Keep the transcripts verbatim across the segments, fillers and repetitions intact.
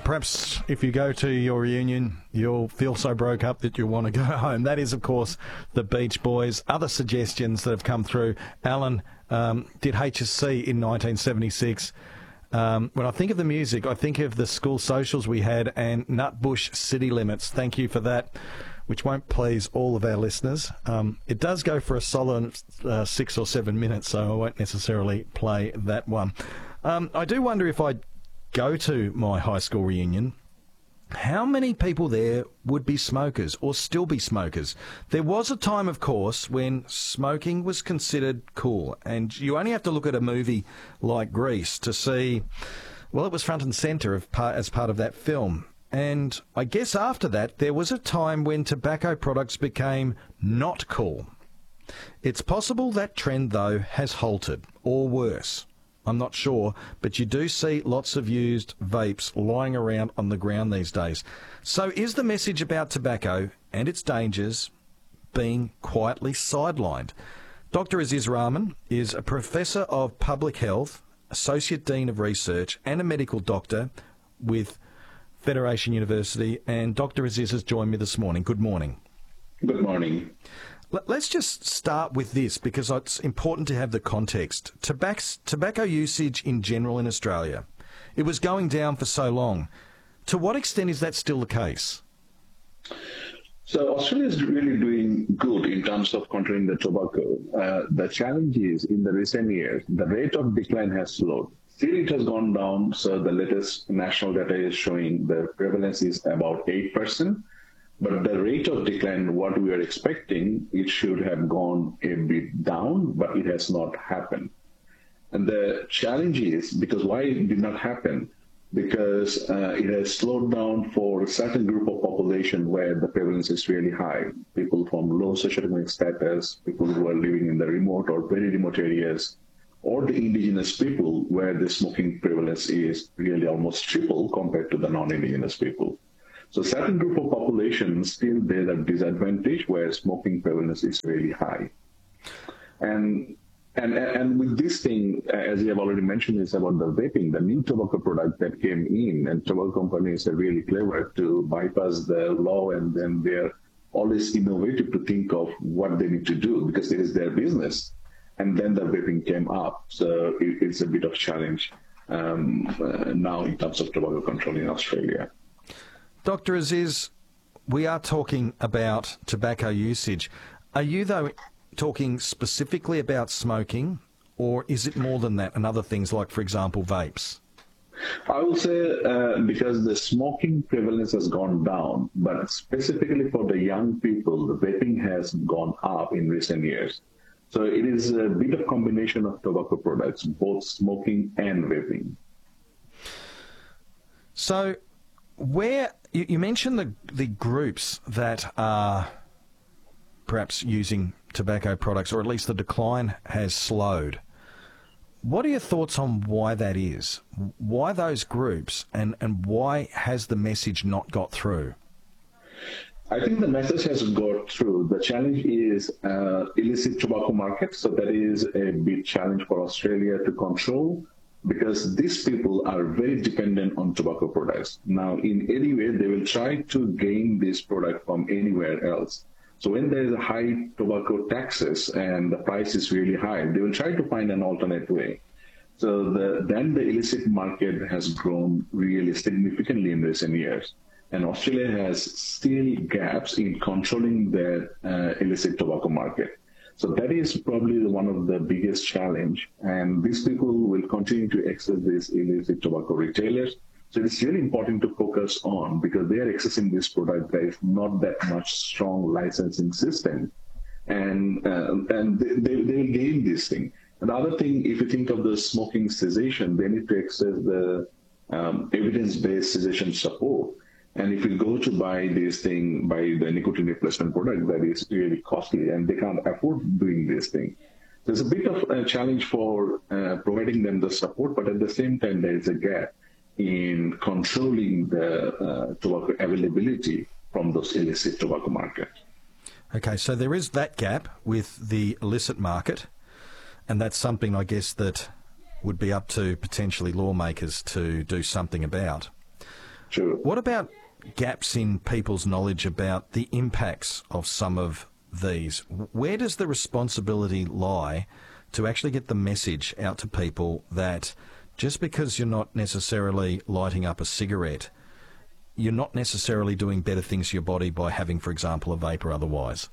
perhaps if you go to your reunion, you'll feel so broke up that you'll want to go home. That is, of course, the Beach Boys. Other suggestions that have come through. Alan um, did H S C in nineteen seventy-six. Um, when I think of the music, I think of the school socials we had and Nutbush City Limits. Thank you for that, which won't please all of our listeners. Um, it does go for a solid uh, six or seven minutes, so I won't necessarily play that one. Um, I do wonder if I go to my high school reunion, how many people there would be smokers or still be smokers? There was a time, of course, when smoking was considered cool, and you only have to look at a movie like Grease to see, well, it was front and centre of part, as part of that film. And I guess after that, there was a time when tobacco products became not cool. It's possible that trend, though, has halted, or worse. I'm not sure, but you do see lots of used vapes lying around on the ground these days. So is the message about tobacco and its dangers being quietly sidelined? Doctor Aziz Rahman is a Professor of Public Health, Associate Dean of Research and a medical doctor with Federation University. And Doctor Aziz has joined me this morning. Good morning. Good morning. Let's just start with this because it's important to have the context. Tobacco, tobacco usage in general in Australia, it was going down for so long. To what extent is that still the case? So Australia is really doing good in terms of controlling the tobacco. Uh, the challenge is in the recent years, the rate of decline has slowed. Still, it has gone down. So the latest national data is showing the prevalence is about eight percent. But the rate of decline, what we are expecting, it should have gone a bit down, but it has not happened. And the challenge is, because why it did not happen? Because uh, it has slowed down for a certain group of population where the prevalence is really high. People from low socioeconomic status, people who are living in the remote or very remote areas, or the indigenous people where the smoking prevalence is really almost triple compared to the non-indigenous people. So certain group of population still there's a disadvantage where smoking prevalence is really high. And and and with this thing, as you have already mentioned, is about the vaping, the new tobacco product that came in, and tobacco companies are really clever to bypass the law, and then they're always innovative to think of what they need to do because it is their business. And then the vaping came up, so it, it's a bit of challenge um, uh, now in terms of tobacco control in Australia. Doctor Aziz, we are talking about tobacco usage. Are you, though, talking specifically about smoking, or is it more than that and other things like, for example, vapes? I will say uh, because the smoking prevalence has gone down, but specifically for the young people, the vaping has gone up in recent years. So it is a bit of combination of tobacco products, both smoking and vaping. So where you, you mentioned the the groups that are perhaps using tobacco products, or at least the decline has slowed. What are your thoughts on why that is? Why those groups, and, and why has the message not got through? I think the message has got through. The challenge is uh, illicit tobacco market. So that is a big challenge for Australia to control, because these people are very dependent on tobacco products. Now, in any way, they will try to gain this product from anywhere else. So when there is a high tobacco taxes and the price is really high, they will try to find an alternate way. So the, then the illicit market has grown really significantly in recent years. And Australia has still gaps in controlling the uh, illicit tobacco market. So that is probably one of the biggest challenge. And these people will continue to access these illicit tobacco retailers. So it's really important to focus on, because they are accessing this product. There is not that much strong licensing system. And, uh, and they, they, they will gain this thing. And the other thing, if you think of the smoking cessation, they need to access the um, evidence-based cessation support. And if you go to buy this thing, buy the nicotine replacement product, that is really costly, and they can't afford doing this thing. There's a bit of a challenge for uh, providing them the support, but at the same time, there is a gap in controlling the uh, tobacco availability from those illicit tobacco market. Okay, so there is that gap with the illicit market, and that's something, I guess, that would be up to potentially lawmakers to do something about. True. What about gaps in people's knowledge about the impacts of some of these? Where does the responsibility lie to actually get the message out to people that just because you're not necessarily lighting up a cigarette, you're not necessarily doing better things to your body by having, for example, a vape or otherwise?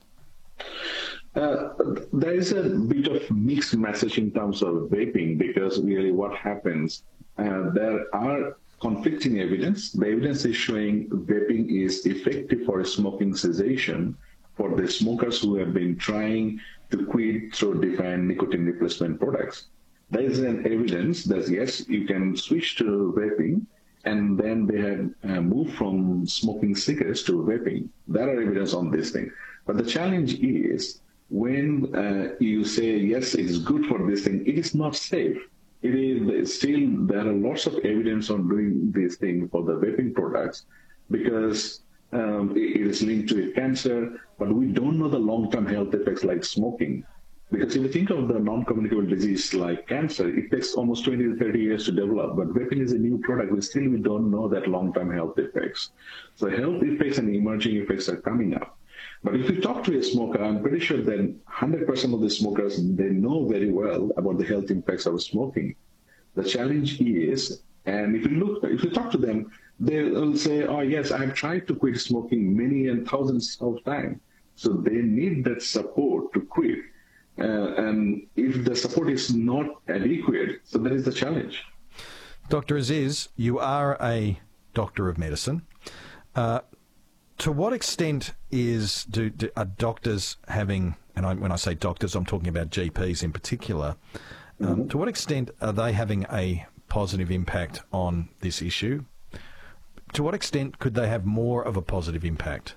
Uh, there is a bit of mixed message in terms of vaping, because really what happens, uh, there are conflicting evidence. The evidence is showing vaping is effective for smoking cessation for the smokers who have been trying to quit through different nicotine replacement products. There is an evidence that yes, you can switch to vaping, and then they have uh, moved from smoking cigarettes to vaping. There are evidence on this thing. But the challenge is when uh, you say, yes, it is good for this thing, it is not safe. It is still, there are lots of evidence on doing this thing for the vaping products, because um, it is linked to cancer, but we don't know the long-term health effects like smoking. Because if you think of the non-communicable disease like cancer, it takes almost twenty to thirty years to develop, but vaping is a new product. We still we don't know that long-term health effects. So health effects and emerging effects are coming up. But if you talk to a smoker, I'm pretty sure that one hundred percent of the smokers, they know very well about the health impacts of smoking. The challenge is, and if you look, if you talk to them, they'll say, oh yes, I've tried to quit smoking many and thousands of times. So they need that support to quit. Uh, and if the support is not adequate, so that is the challenge. Doctor Aziz, you are a doctor of medicine. Uh, to what extent is do, do are doctors having, and I, when I say doctors, I'm talking about G Ps in particular, um, mm-hmm. to what extent are they having a positive impact on this issue? To what extent could they have more of a positive impact?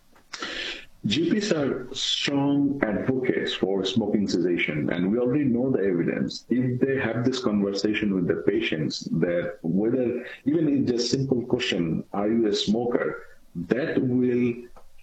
G Ps are strong advocates for smoking cessation, and we already know the evidence. If they have this conversation with the patients, that whether, even in just simple question, are you a smoker, that will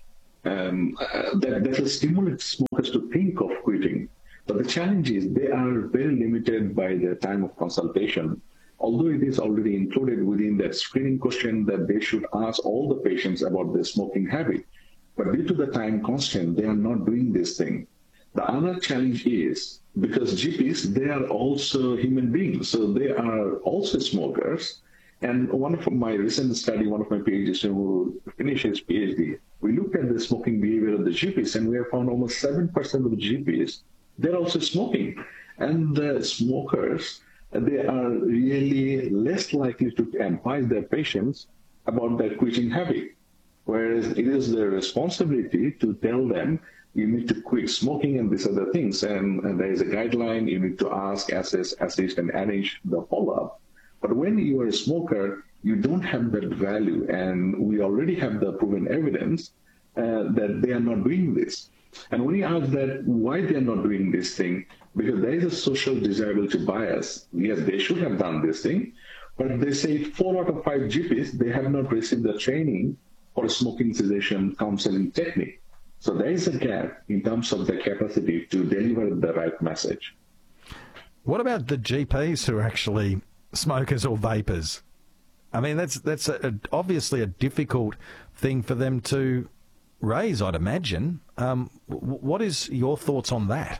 um, uh, that, that will stimulate smokers to think of quitting. But the challenge is they are very limited by the time of consultation. Although it is already included within that screening question that they should ask all the patients about their smoking habit. But due to the time constraint, they are not doing this thing. The other challenge is, because G Ps, they are also human beings, so they are also smokers. And one of my recent study, one of my PhD students who finished his PhD, we looked at the smoking behavior of the G Ps, and we have found almost seven percent of the G Ps, they're also smoking. And the smokers, they are really less likely to advise their patients about their quitting habit. Whereas it is their responsibility to tell them, you need to quit smoking and these other things. And, and there is a guideline, you need to ask, assess, assist, and arrange the follow-up. But when you are a smoker, you don't have that value. And we already have the proven evidence uh, that they are not doing this. And when you ask that why they are not doing this thing, because there is a social desirability bias. Yes, they should have done this thing, but they say four out of five G Ps, they have not received the training for a smoking cessation counseling technique. So there is a gap in terms of the capacity to deliver the right message. What about the G Ps who are actually smokers or vapors? I mean, that's that's a, a, obviously a difficult thing for them to raise, I'd imagine. Um, w- what is your thoughts on that?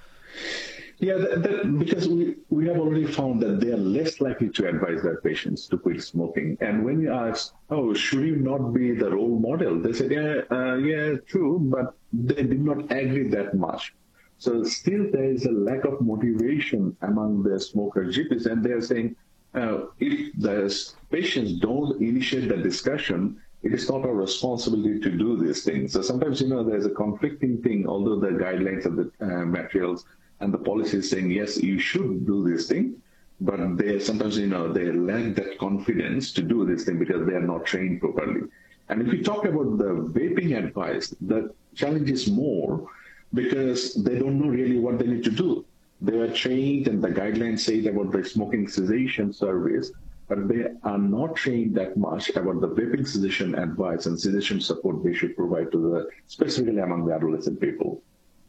Yeah, that, that, because we, we have already found that they are less likely to advise their patients to quit smoking. And when you ask, oh, should you not be the role model? They said, yeah, uh, yeah, true, but they did not agree that much. So still there is a lack of motivation among the smoker G Ps, and they're saying, uh, if the patients don't initiate the discussion, it is not our responsibility to do these things. So sometimes, you know, there's a conflicting thing, although the guidelines of the uh, materials and the policy is saying, yes, you should do this thing, but they sometimes, you know, they lack that confidence to do this thing because they are not trained properly. And if we talk about the vaping advice, the challenge is more because they don't know really what they need to do. They are trained and the guidelines say about the smoking cessation service, but they are not trained that much about the vaping cessation advice and cessation support they should provide to the, specifically among the adolescent people.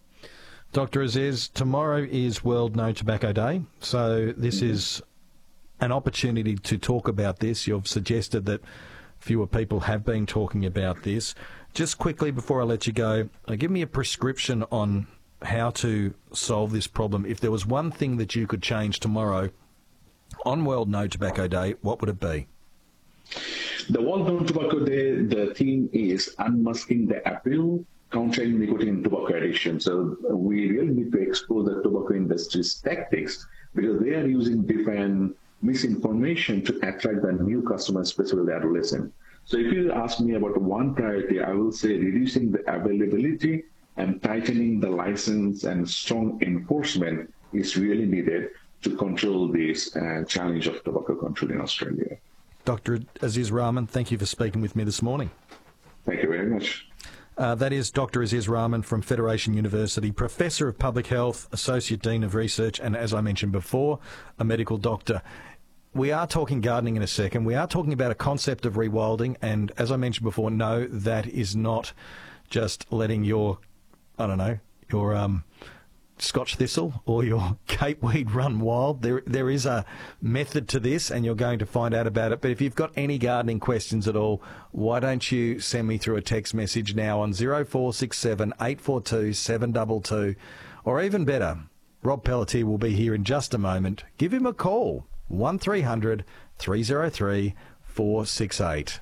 Doctor Aziz, tomorrow is World No Tobacco Day, so this is an opportunity to talk about this. You've suggested that fewer people have been talking about this. Just quickly before I let you go, uh, give me a prescription on how to solve this problem. If there was one thing that you could change tomorrow on World No Tobacco Day, what would it be? The World No Tobacco Day, the theme is unmasking the appeal, countering nicotine tobacco addiction. So we really need to explore the tobacco industry's tactics, because they are using different misinformation to attract the new customers, especially the adolescent. So if you ask me about one priority, I will say reducing the availability and tightening the license and strong enforcement is really needed to control this uh, challenge of tobacco control in Australia. Doctor Aziz Rahman, thank you for speaking with me this morning. Thank you very much. Uh, that is Doctor Aziz Rahman from Federation University, Professor of Public Health, Associate Dean of Research, and as I mentioned before, a medical doctor. We are talking gardening in a second. We are talking about a concept of rewilding, and as I mentioned before, no, that is not just letting your, I don't know, your um, Scotch thistle or your cape weed run wild. There, there is a method to this, and you're going to find out about it. But if you've got any gardening questions at all, why don't you send me through a text message now on zero four six seven, eight four two, seven two two, or even better, Rob Pelletier will be here in just a moment. Give him a call, one three hundred, three oh three, four six eight.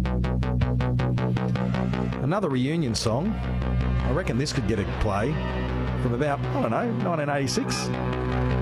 Another reunion song. I reckon this could get a play from about, I don't know, nineteen eighty-six.